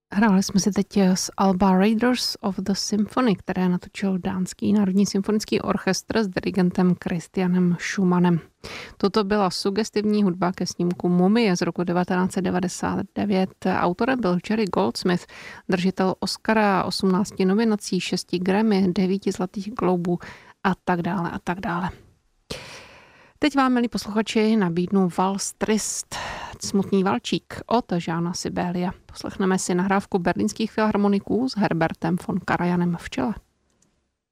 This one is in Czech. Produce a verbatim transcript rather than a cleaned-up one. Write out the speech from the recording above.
Hráli jsme si teď z alba Raiders of the Symphony, které natočil Dánský národní symfonický orchestr s dirigentem Christianem Schumannem. Toto byla sugestivní hudba ke snímku Mumie z roku devatenáct set devadesát devět. Autorem byl Jerry Goldsmith, držitel Oscara, osmnácti nominací, šesti Grammy, devíti zlatých globů a tak dále a tak dále. Teď vám, milí posluchači, nabídnu Vals trist, smutný valčík od Jeana Sibélia. Poslechneme si nahrávku berlínských filharmoniků s Herbertem von Karajanem v čele.